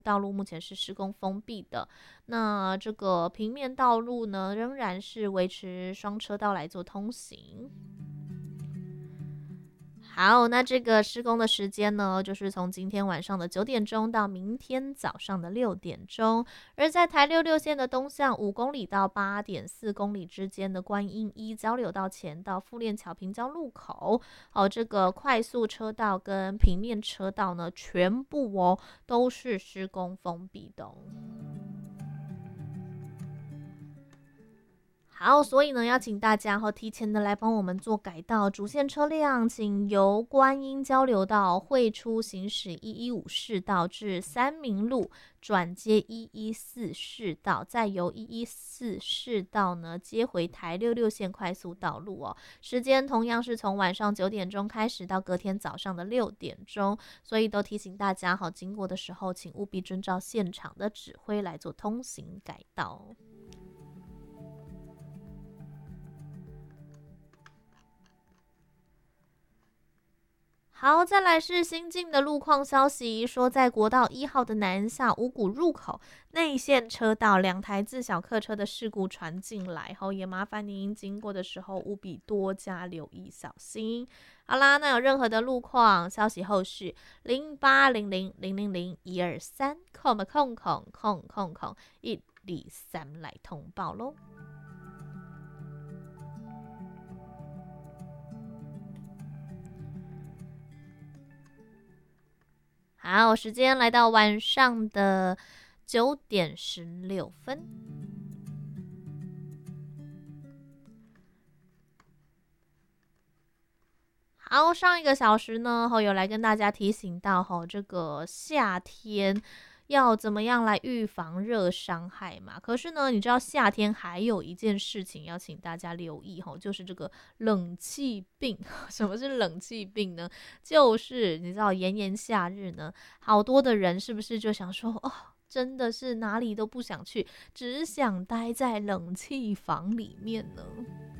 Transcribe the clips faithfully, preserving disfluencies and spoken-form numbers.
道路目前是施工封闭的，那这个平面道路呢，仍然是维持双车道来做通行。好，那这个施工的时间呢，就是从今天晚上的九点钟到明天早上的六点钟。而在台六六线的东向五公里到八点四公里之间的观音一交流道前到富链桥平交路口，哦，这个快速车道跟平面车道呢，全部哦都是施工封闭的哦。好，所以呢，要请大家和提前的来帮我们做改道，主线车辆请由观音交流道汇出行驶一一五市道至三民路转接一一四市道，再由一一四市道呢接回台六六线快速道路哦。时间同样是从晚上九点钟开始到隔天早上的六点钟，所以都提醒大家好，经过的时候请务必遵照现场的指挥来做通行改道。好，再来是新进的路况消息，说在国道一号的南下五股入口内线车道，两台自小客车的事故传进来后，也麻烦您经过的时候务必多加留意，小心。好啦，那有任何的路况消息后续零八零零零零零一二三空空空空空空一二三来通报喽。好，时间来到晚上的九点十六分。好，上一个小时呢，后有来跟大家提醒到，吼，这个夏天要怎么样来预防热伤害嘛？可是呢，你知道夏天还有一件事情要请大家留意，吼，就是这个冷气病。什么是冷气病呢？就是你知道炎炎夏日呢，好多的人是不是就想说，哦，真的是哪里都不想去，只想待在冷气房里面呢？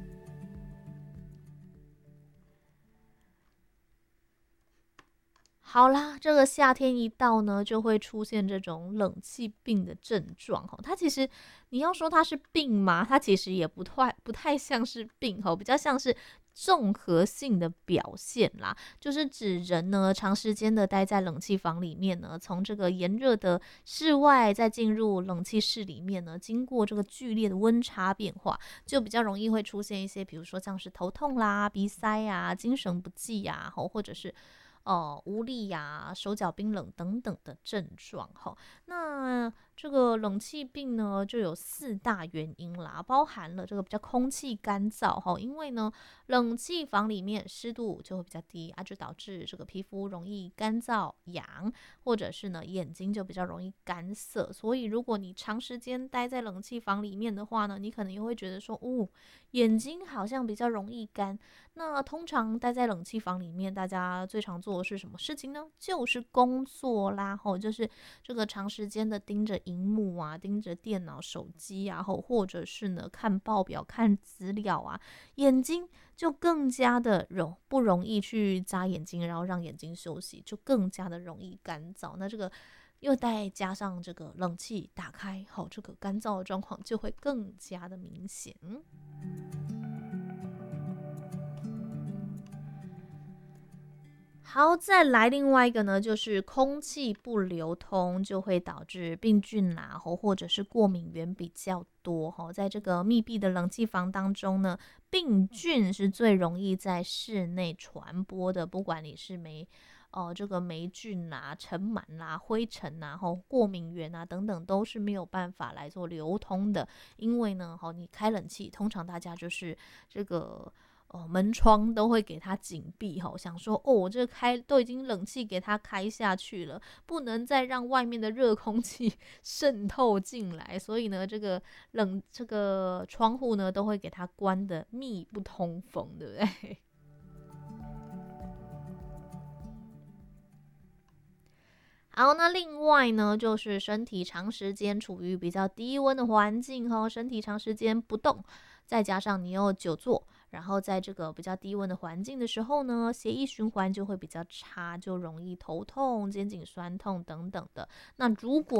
好啦，这个夏天一到呢，就会出现这种冷气病的症状。它其实你要说它是病吗？它其实也不太不太像是病，比较像是综合性的表现啦。就是指人呢长时间的待在冷气房里面呢，从这个炎热的室外再进入冷气室里面呢，经过这个剧烈的温差变化，就比较容易会出现一些，比如说像是头痛啦、鼻塞啊、精神不济啊，或者是哦，无力呀、啊、手脚冰冷等等的症状哈。那这个冷气病呢，就有四大原因啦，包含了这个比较空气干燥哈，因为呢，冷气房里面湿度就会比较低啊，就导致这个皮肤容易干燥痒，或者是呢眼睛就比较容易干涩。所以如果你长时间待在冷气房里面的话呢，你可能也会觉得说，哦，眼睛好像比较容易干。那通常待在冷气房里面，大家最常做的是什么事情呢？就是工作啦，吼，就是这个长时间的盯着荧幕啊，盯着电脑、手机啊，吼，或者是呢看报表、看资料啊，眼睛就更加的容不容易去眨眼睛，然后让眼睛休息，就更加的容易干燥。那这个又再加上这个冷气打开，好，这个干燥的状况就会更加的明显。好，再来另外一个呢，就是空气不流通，就会导致病菌啦，或者是过敏源比较多。在这个密闭的冷气房当中呢，病菌是最容易在室内传播的，不管你是霉哦，这个霉菌啦、尘螨啦、灰尘啦、吼过敏源啊等等，都是没有办法来做流通的。因为呢，吼你开冷气，通常大家就是这个。哦，门窗都会给它紧闭哈，想说哦，我这开都已经冷气给它开下去了，不能再让外面的热空气渗透进来，所以呢，这个冷这个窗户呢都会给它关的密不通风，对不对？好，那另外呢，就是身体长时间处于比较低温的环境哈，身体长时间不动，再加上你又久坐， 然后在这个比较低温的环境的时候呢，血液循环就会比较差，就容易头痛、肩颈酸痛等等的。那如果